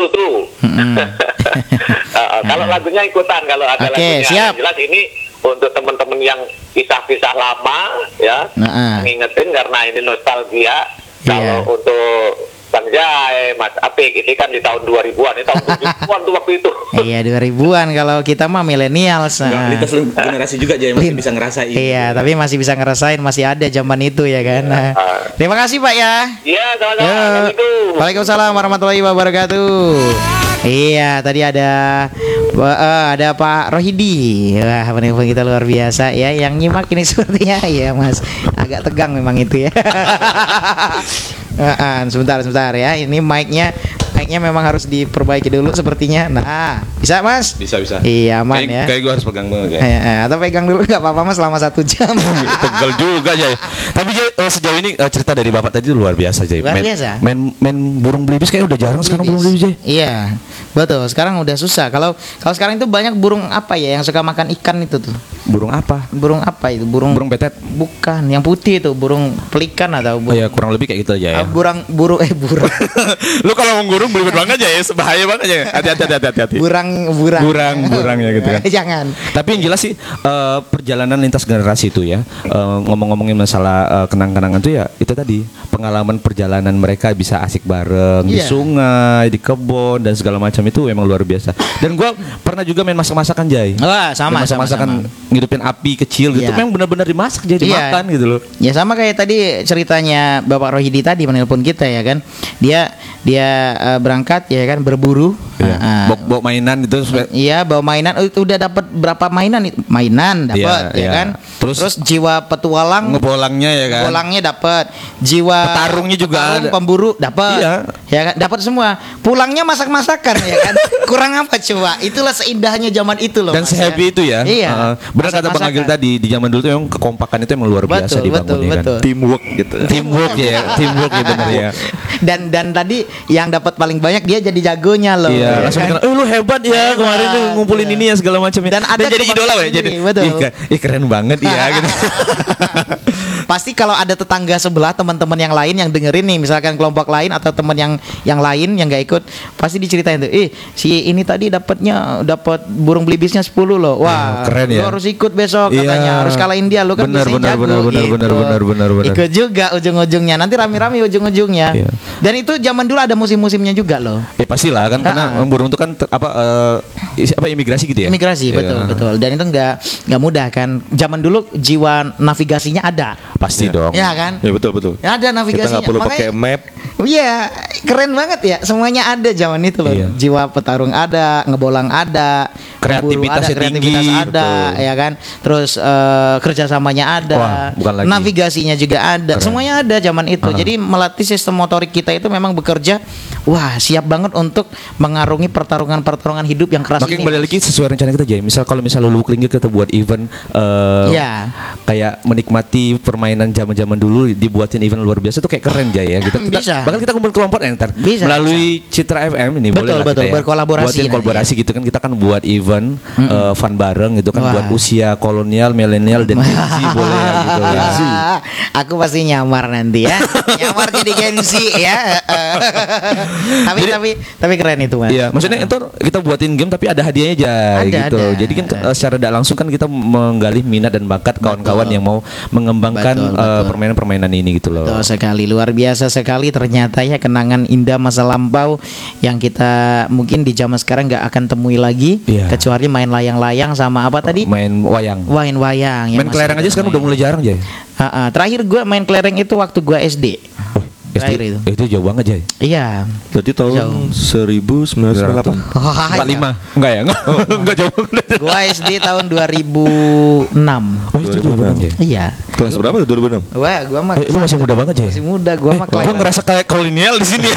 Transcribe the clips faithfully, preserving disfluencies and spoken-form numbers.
tuh. Hmm. uh, kalau lagunya ikutan, kalau ada okay, lagunya. Siap. Jelas ini untuk teman-teman yang kisah-kisah lama, ya, nah, ngingetin karena ini nostalgia. Kalau yeah. untuk Bang Jai, Mas Apik, ini kan di tahun dua ribuan, ini tahun tujuh puluhan tuh waktu itu. Iya, dua ribuan, kalau kita mah milenial. Nah. Lintas generasi juga Jai, masih bisa ngerasain. Iya, tapi masih bisa ngerasain, masih ada zaman itu ya kan. Nah. Terima kasih Pak ya. Iya, sama-sama. Waalaikumsalam warahmatullahi wabarakatuh. Iya, tadi ada uh, ada Pak Rohidi. Wah, penelpon kita luar biasa ya. Yang nyimak ini sepertinya ya Mas, agak tegang memang itu ya. Uh, uh, sebentar sebentar ya, ini mic-nya mic-nya memang harus diperbaiki dulu sepertinya. Nah, bisa Mas? Bisa bisa. Iya, aman kayak, ya. Kayak gue harus pegang banget ya. Eh, eh, atau pegang dulu nggak apa-apa Mas selama satu jam. Tegal juga Jay. Tapi Jay, uh, sejauh ini uh, cerita dari Bapak tadi luar biasa Jay. Luar main, biasa. Main main burung belibis kayak udah jarang sekarang burung belibis Jay. Iya, betul. Sekarang udah susah. Kalau kalau sekarang itu banyak burung apa ya yang suka makan ikan itu tuh? Burung apa? Burung apa itu? Burung burung betet. Bukan, yang putih itu burung pelikan atau burung. Oh ya, kurang lebih kayak gitu aja ya. Ah, burung burung eh burung. Lu kalau mau burung belibet banget aja ya, bahaya banget ya. Hati-hati hati-hati hati. Burang burang. Burang burang ya gitu kan. Jangan. Tapi yang jelas sih uh, perjalanan lintas generasi itu ya, uh, ngomong-ngomongin masalah uh, kenang-kenangan tuh ya itu tadi, pengalaman perjalanan mereka bisa asik bareng yeah. di sungai, di kebun dan segala macam itu emang luar biasa. Dan gua pernah juga main masak-masakan Jay. Wah, sama sama masakan ngidupin api kecil gitu, yeah. memang benar-benar dimasak jadi yeah. makan gitu loh. Ya sama kayak tadi ceritanya Bapak Rohidi tadi menelpon kita ya kan. Dia dia uh, berangkat ya kan berburu. Yeah. Uh, bawa, bawa mainan itu. Iya, bawa mainan. Oh, itu udah dapat berapa mainan? Mainan dapat yeah, ya yeah. kan. Terus, Terus jiwa petualang, ngebolangnya ya kan. Ngebolangnya dapat. Jiwa petarungnya juga petarung, ada. Pemburu dapat. Iya. Ya kan, dapat semua. Pulangnya masak-masakan ya kan. Kurang apa coba? Itulah seindahnya zaman itu loh. Dan sehappy ya. itu ya. Iya. Uh, benar kata Bang Agil tadi, di zaman dulu tuh yang kekompakan itu emang luar biasa betul, dibangun betul, ya kan. Betul. Teamwork gitu. Teamwork ya, teamwork ya benar ya. Dan dan tadi yang dapat paling banyak dia jadi jagonya loh. Iya, ya langsung kan? bilang, "Oh, lu hebat ya, hebat. Kemarin tuh ngumpulin iya. ini ya segala macam ya." Dan ada dan jadi idola ya, jadi betul. Ih, ih keren banget ya gitu. Pasti kalau ada tetangga sebelah, teman-teman yang lain yang dengerin nih, misalkan kelompok lain atau teman yang yang lain yang nggak ikut, pasti diceritain tuh, eh si ini tadi dapatnya dapat burung belibisnya sepuluh loh, wah oh, keren ya. Lu harus ikut besok iya. katanya, harus kalahin dia, lu kan benar, biasanya benar, jago benar, benar, gitu. benar, benar, benar, benar. Ikut juga ujung-ujungnya, nanti rame-rame ujung-ujungnya. Iya. Dan itu zaman dulu ada musim-musimnya juga loh. Ya pastilah kan, karena uh-uh. burung itu kan ter, apa uh, apa imigrasi gitu ya. Imigrasi betul yeah. betul. Dan itu nggak nggak mudah kan. Zaman dulu jiwa navigasinya ada. Pasti ya. dong. Ya kan. Ya betul betul. Ya, ada navigasinya. Kita nggak perlu pakai map. Iya, keren banget ya. Semuanya ada zaman itu loh. Iya. Jiwa petarung ada, ngebolang ada, kreativitasnya ada, kreativitas tinggi, ada, betul. ya kan. Terus uh, kerjasamanya ada, wah, bukan lagi. navigasinya juga ada. Keren. Semuanya ada zaman itu. Uh-huh. Jadi melatih sistem motorik kita itu memang bekerja. Wah, siap banget untuk mengarungi pertarungan-pertarungan hidup yang keras. Makin ini. Balik lagi sesuai rencana kita aja. Misal kalau misal Lubuk Linggir kita buat event, uh, ya. kayak menikmati permainan zaman-zaman dulu, dibuatin event luar biasa tuh kayak keren aja ya. Gitu. Kita, bisa. Bahkan kita kumpul kelompok ya, ntar bisa, melalui bisa. Citra F M ini betul, boleh lah betul, kita ya. berkolaborasi. Buatin kolaborasi ya. Gitu kan, kita kan buat event mm-hmm. uh, fun bareng gitu kan. Wah. Buat usia kolonial, milenial dan Gen Z boleh ya gitu ya. Aku pasti nyamar nanti ya. Nyamar jadi Gen Z ya. tapi jadi, tapi tapi keren itu Mas. Iya, maksudnya itu kita buatin game tapi ada hadiahnya aja ada, gitu. Ada. Jadi kan uh, secara tidak langsung kan kita menggali minat dan bakat kawan-kawan yang mau mengembangkan betul, uh, betul. permainan-permainan ini gitu loh. Betul sekali, luar biasa sekali ternyata ya, kenangan indah masa lampau yang kita mungkin di zaman sekarang nggak akan temui lagi, yeah. kecuali main layang-layang sama apa tadi? Main wayang. Main wayang. Main kelereng aja sekarang udah mulai jarang Jay. Uh-uh. Terakhir gue main kelereng itu waktu gue S D. Oh, terakhir itu. Itu jauh banget Jay. Iya. Berarti tahun seribu sembilan ratus delapan puluh delapan. empat puluh lima. Enggak ya? Enggak. Oh, enggak jauh. Gua S D tahun dua ribu enam. Oh, itu dua ribu enam ya? Iya. Kelas berapa tuh dua ribu enam? Wah, gua mah eh, lu masih muda banget ya? Masih muda, gua mah Gua ngerasa kayak kolonial di sini.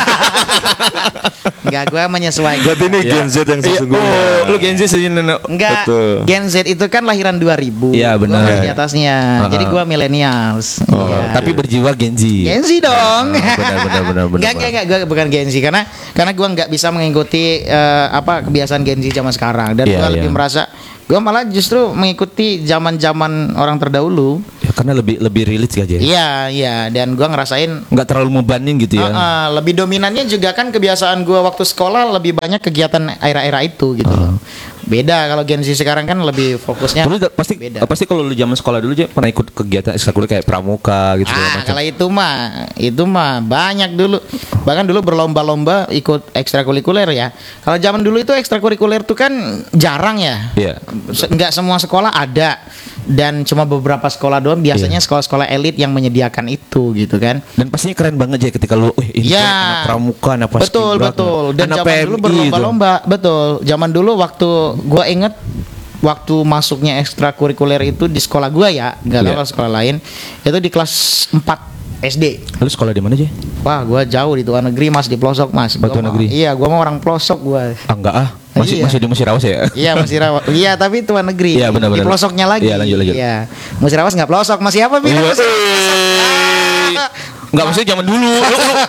Enggak, gua menyesuaikan. Berarti ini Gen Z yang sesungguhnya. Oh, lu Gen Z sih Neno. Enggak. Betul. Gen Z itu kan lahiran dua ribu. Iya, benar. Gua di atasnya. Uh-huh. Jadi gua millennials. Oh, iya. Tapi berjiwa Gen Z. Gen Z dong. Oh, benar benar benar benar. Enggak, enggak, enggak, gua bukan Gen Z karena karena gua enggak bisa mengikuti uh, apa kebiasaan Gen Z zaman sekarang dan yeah, gua yeah. lebih merasa gue malah justru mengikuti zaman-zaman orang terdahulu. Ya Karena lebih lebih relate aja. Ya? Iya, iya, dan gua ngerasain Nggak terlalu membanin gitu ya. uh, uh, lebih dominannya juga kan kebiasaan gua waktu sekolah lebih banyak kegiatan era-era itu gitu loh. Beda kalau Gen Z sekarang kan lebih fokusnya Dulu da- pasti beda. pasti kalau lu zaman sekolah dulu aja pernah ikut kegiatan ekstrakurikuler kayak pramuka gitu segala Ah, macam. kalau itu mah, itu mah banyak dulu. Bahkan dulu berlomba-lomba ikut ekstrakurikuler ya. Kalau zaman dulu itu ekstrakurikuler tuh kan jarang ya. Iya. Se- Nggak semua sekolah ada dan cuma beberapa sekolah doang. Biasanya Iya. sekolah-sekolah elit yang menyediakan itu gitu kan. Dan pastinya keren banget aja ketika lu, wih ini Ya, kan anak pramuka, anak betul paskibra, betul. Dan anak zaman P M I dulu gitu. berlomba-lomba, betul. Zaman dulu waktu gua inget waktu masuknya ekstrakurikuler itu di sekolah gua ya, nggak tahu Iya. kalau sekolah lain, itu di kelas empat S D. Lu sekolah di mana aja? Wah, gua jauh di luar negeri mas, di pelosok mas. Gua Batu mau- Negeri? Iya, gua mau orang pelosok gua. Ah enggak ah, masih Iya. masih di Musirawas ya? Iya masih rawat. Iya tapi tuan negeri. Iya, benar-benar. Di pelosoknya lagi. Iya, lanjut, lanjut. Iya. Musirawas nggak pelosok. Masih apa? Bi? Iya. Enggak maksudnya zaman dulu. Lu, lu,